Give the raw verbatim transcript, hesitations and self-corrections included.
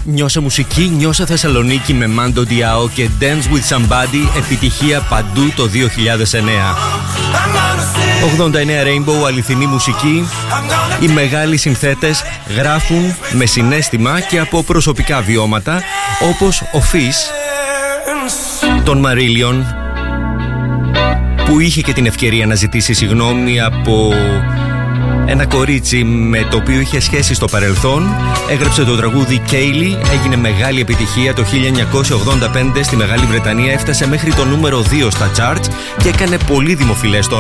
Νιώσε μουσική, νιώσε Θεσσαλονίκη με Mando Diao και Dance with Somebody, επιτυχία παντού το δύο χιλιάδες εννέα. ογδόντα εννέα Rainbow, αληθινή μουσική. Οι μεγάλοι συνθέτες γράφουν με συναίσθημα και από προσωπικά βιώματα, όπως ο Fish των Marillion, που είχε και την ευκαιρία να ζητήσει συγγνώμη από ένα κορίτσι με το οποίο είχε σχέση στο παρελθόν. Έγραψε το τραγούδι Kaylee, έγινε μεγάλη επιτυχία το χίλια εννιακόσια ογδόντα πέντε στη Μεγάλη Βρετανία, έφτασε μέχρι το νούμερο δύο στα charts και έκανε πολύ δημοφιλές το